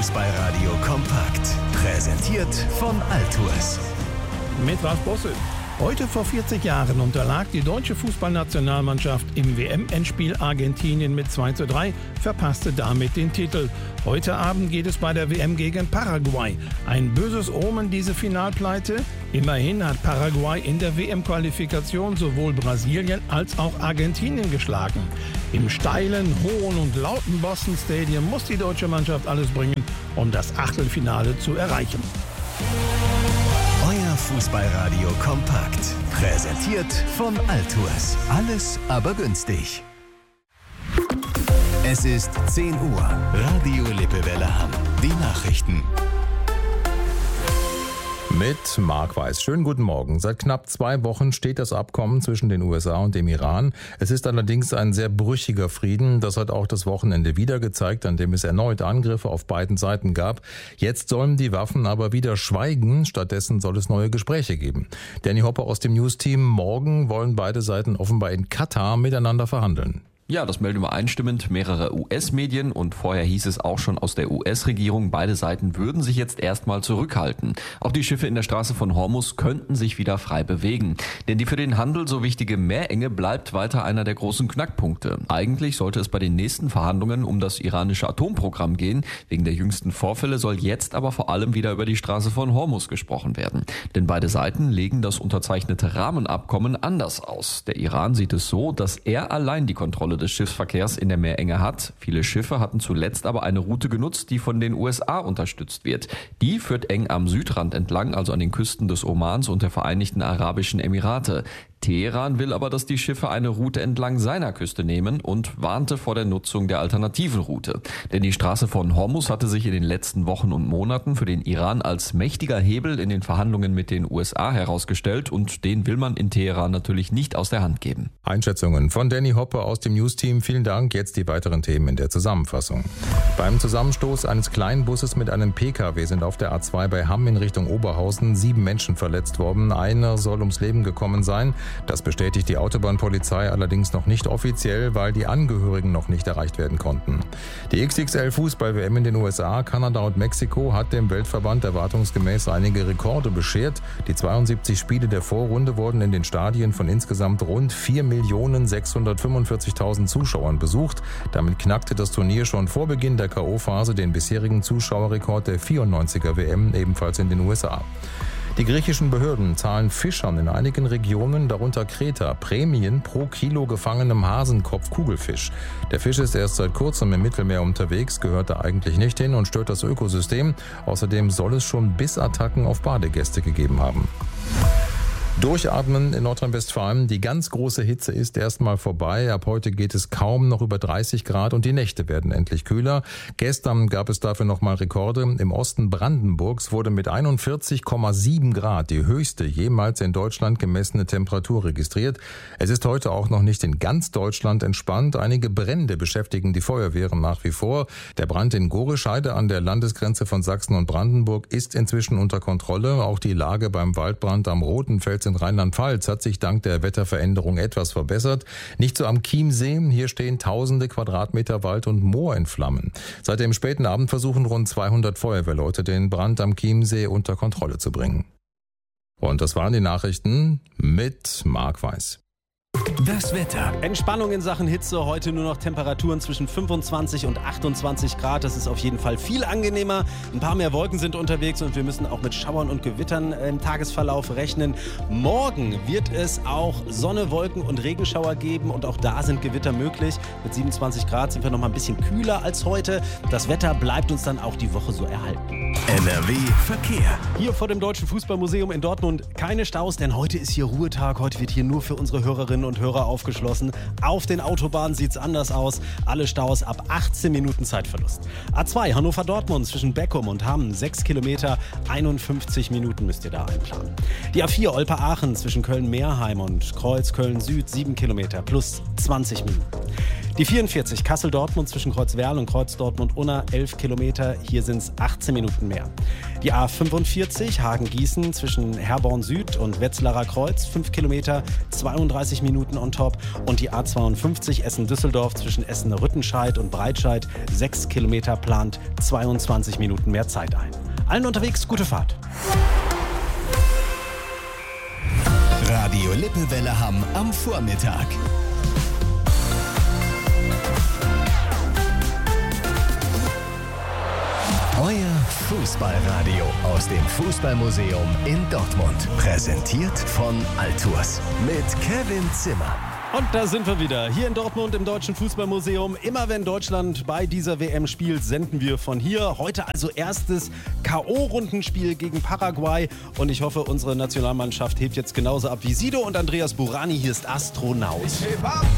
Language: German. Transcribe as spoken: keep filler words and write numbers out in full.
Fußballradio kompakt. Präsentiert von Altours. Mit was Bosse. Heute vor vierzig Jahren unterlag die deutsche Fußballnationalmannschaft im W M-Endspiel Argentinien mit zwei zu drei, verpasste damit den Titel. Heute Abend geht es bei der W M gegen Paraguay. Ein böses Omen, diese Finalpleite? Immerhin hat Paraguay in der W M-Qualifikation sowohl Brasilien als auch Argentinien geschlagen. Im steilen, hohen und lauten Boston Stadium muss die deutsche Mannschaft alles bringen, um das Achtelfinale zu erreichen. Euer Fußballradio kompakt. Präsentiert von Altours. Alles aber günstig. Es ist zehn Uhr. Radio Lippewelle Hamm. Die Nachrichten. Mit Marc Weiß. Schönen guten Morgen. Seit knapp zwei Wochen steht das Abkommen zwischen den U S A und dem Iran. Es ist allerdings ein sehr brüchiger Frieden. Das hat auch das Wochenende wieder gezeigt, an dem es erneut Angriffe auf beiden Seiten gab. Jetzt sollen die Waffen aber wieder schweigen. Stattdessen soll es neue Gespräche geben. Danny Hopper aus dem News-Team. Morgen wollen beide Seiten offenbar in Katar miteinander verhandeln. Ja, das melden übereinstimmend mehrere U S-Medien und vorher hieß es auch schon aus der U S-Regierung, beide Seiten würden sich jetzt erstmal zurückhalten. Auch die Schiffe in der Straße von Hormuz könnten sich wieder frei bewegen. Denn die für den Handel so wichtige Meerenge bleibt weiter einer der großen Knackpunkte. Eigentlich sollte es bei den nächsten Verhandlungen um das iranische Atomprogramm gehen. Wegen der jüngsten Vorfälle soll jetzt aber vor allem wieder über die Straße von Hormuz gesprochen werden. Denn beide Seiten legen das unterzeichnete Rahmenabkommen anders aus. Der Iran sieht es so, dass er allein die Kontrolle des Schiffsverkehrs in der Meerenge hat. Viele Schiffe hatten zuletzt aber eine Route genutzt, die von den U S A unterstützt wird. Die führt eng am Südrand entlang, also an den Küsten des Omans und der Vereinigten Arabischen Emirate. Teheran will aber, dass die Schiffe eine Route entlang seiner Küste nehmen und warnte vor der Nutzung der alternativen Route. Denn die Straße von Hormuz hatte sich in den letzten Wochen und Monaten für den Iran als mächtiger Hebel in den Verhandlungen mit den U S A herausgestellt und den will man in Teheran natürlich nicht aus der Hand geben. Einschätzungen von Danny Hopper aus dem News-Team. Vielen Dank. Jetzt die weiteren Themen in der Zusammenfassung. Beim Zusammenstoß eines kleinen Busses mit einem P K W sind auf der A zwei bei Hamm in Richtung Oberhausen sieben Menschen verletzt worden. Einer soll ums Leben gekommen sein. Das bestätigt die Autobahnpolizei allerdings noch nicht offiziell, weil die Angehörigen noch nicht erreicht werden konnten. Die X X L-Fußball-W M in den U S A, Kanada und Mexiko hat dem Weltverband erwartungsgemäß einige Rekorde beschert. Die zweiundsiebzig Spiele der Vorrunde wurden in den Stadien von insgesamt rund vier Millionen sechshundertfünfundvierzigtausend Zuschauern besucht. Damit knackte das Turnier schon vor Beginn der K O-Phase den bisherigen Zuschauerrekord der vierundneunziger W M, ebenfalls in den U S A. Die griechischen Behörden zahlen Fischern in einigen Regionen, darunter Kreta, Prämien pro Kilo gefangenem Hasenkopf-Kugelfisch. Der Fisch ist erst seit kurzem im Mittelmeer unterwegs, gehört da eigentlich nicht hin und stört das Ökosystem. Außerdem soll es schon Bissattacken auf Badegäste gegeben haben. Durchatmen in Nordrhein-Westfalen. Die ganz große Hitze ist erstmal vorbei. Ab heute geht es kaum noch über dreißig Grad und die Nächte werden endlich kühler. Gestern gab es dafür nochmal Rekorde. Im Osten Brandenburgs wurde mit einundvierzig Komma sieben Grad die höchste jemals in Deutschland gemessene Temperatur registriert. Es ist heute auch noch nicht in ganz Deutschland entspannt. Einige Brände beschäftigen die Feuerwehren nach wie vor. Der Brand in Gorescheide an der Landesgrenze von Sachsen und Brandenburg ist inzwischen unter Kontrolle. Auch die Lage beim Waldbrand am Rotenfels in Rheinland-Pfalz hat sich dank der Wetterveränderung etwas verbessert. Nicht so am Chiemsee, hier stehen tausende Quadratmeter Wald und Moor in Flammen. Seit dem späten Abend versuchen rund zweihundert Feuerwehrleute den Brand am Chiemsee unter Kontrolle zu bringen. Und das waren die Nachrichten mit Marc Weiß. Das Wetter. Entspannung in Sachen Hitze, heute nur noch Temperaturen zwischen fünfundzwanzig und achtundzwanzig Grad. Das ist auf jeden Fall viel angenehmer. Ein paar mehr Wolken sind unterwegs und wir müssen auch mit Schauern und Gewittern im Tagesverlauf rechnen. Morgen wird es auch Sonne, Wolken und Regenschauer geben und auch da sind Gewitter möglich. Mit siebenundzwanzig Grad sind wir noch mal ein bisschen kühler als heute. Das Wetter bleibt uns dann auch die Woche so erhalten. N R W Verkehr. Hier vor dem Deutschen Fußballmuseum in Dortmund keine Staus, denn heute ist hier Ruhetag. Heute wird hier nur für unsere Hörerinnen und Hörer aufgeschlossen. Auf den Autobahnen sieht es anders aus. Alle Staus ab achtzehn Minuten Zeitverlust. A zwei Hannover-Dortmund zwischen Beckum und Hamm, sechs Kilometer, einundfünfzig Minuten müsst ihr da einplanen. Die A vier Olpe-Aachen zwischen Köln-Meerheim und Kreuz Köln-Süd, sieben Kilometer plus zwanzig Minuten. Die vierundvierzig Kassel-Dortmund zwischen Kreuzwerl und Kreuz-Dortmund-Unna, elf Kilometer, hier sind es achtzehn Minuten mehr. Die A fünfundvierzig Hagen-Gießen zwischen Herborn Süd und Wetzlarer Kreuz, fünf Kilometer, zweiunddreißig Minuten on top. Und die A zweiundfünfzig Essen-Düsseldorf zwischen Essen-Rüttenscheid und Breitscheid, sechs Kilometer, plant zweiundzwanzig Minuten mehr Zeit ein. Allen unterwegs, gute Fahrt. Radio Lippewelle Hamm am Vormittag. Euer Fußballradio aus dem Fußballmuseum in Dortmund. Präsentiert von Altours mit Kevin Zimmer. Und da sind wir wieder, hier in Dortmund im Deutschen Fußballmuseum. Immer wenn Deutschland bei dieser W M spielt, senden wir von hier. Heute also erstes K O-Rundenspiel gegen Paraguay. Und ich hoffe, unsere Nationalmannschaft hebt jetzt genauso ab wie Sido und Andreas Burani. Hier ist Astronaut. Ich heb ab